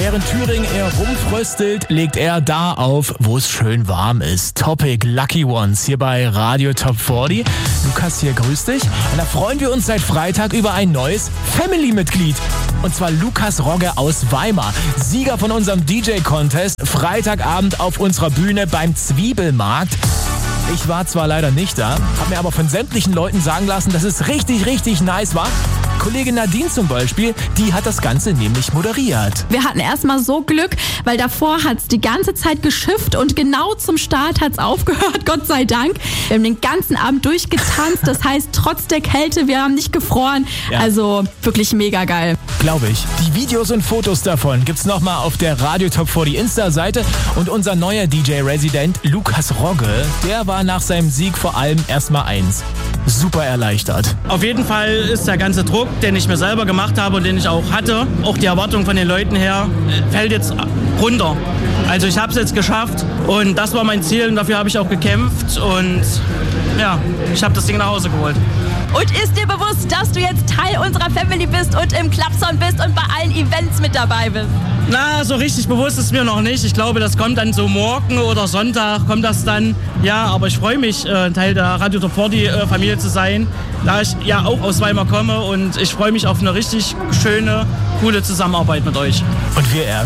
Während Thüringen eher rumfröstelt, legt er da auf, wo es schön warm ist. Topic Lucky Ones hier bei Radio Top 40. Lukas hier, grüß dich. Und da freuen wir uns seit Freitag über ein neues Family-Mitglied. Und zwar Lukas Rogge aus Weimar. Sieger von unserem DJ-Contest. Freitagabend auf unserer Bühne beim Zwiebelmarkt. Ich war zwar leider nicht da, habe mir aber von sämtlichen Leuten sagen lassen, dass es richtig, richtig nice war. Kollegin Nadine zum Beispiel, die hat das Ganze nämlich moderiert. Wir hatten erstmal so Glück, weil davor hat es die ganze Zeit geschifft und genau zum Start hat es aufgehört, Gott sei Dank. Wir haben den ganzen Abend durchgetanzt, das heißt trotz der Kälte, wir haben nicht gefroren. Ja. Also wirklich mega geil. Glaube ich. Die Videos und Fotos davon gibt's nochmal auf der Radio Top 40 Insta-Seite. Und unser neuer DJ-Resident Lukas Rogge, der war nach seinem Sieg vor allem erstmal eins: super erleichtert. Auf jeden Fall ist der ganze Druck, den ich mir selber gemacht habe und den ich auch hatte, auch die Erwartung von den Leuten her, fällt jetzt runter. Also ich habe es jetzt geschafft und das war mein Ziel und dafür habe ich auch gekämpft und ja, ich habe das Ding nach Hause geholt. Und ist dir bewusst, dass du jetzt Teil unserer Family bist und im Clubsound bist und bei allen Events mit dabei bist? Na, so richtig bewusst ist mir noch nicht. Ich glaube, das kommt dann so morgen oder Sonntag kommt das dann. Ja, aber ich freue mich, Teil der Radio Top 40 Familie zu sein, da ich ja auch aus Weimar komme und ich freue mich auf eine richtig schöne, coole Zusammenarbeit mit euch. Und wir